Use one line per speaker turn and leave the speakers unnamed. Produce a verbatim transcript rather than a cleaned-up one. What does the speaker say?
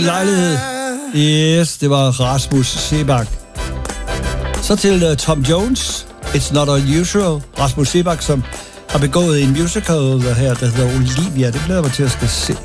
lejlighed. Yes, det var Rasmus Seebach. Så til uh, Tom Jones, It's Not Unusual. Rasmus Seebach, som har begået en musical her, der hedder Olivia. Det glæder mig til at skal se.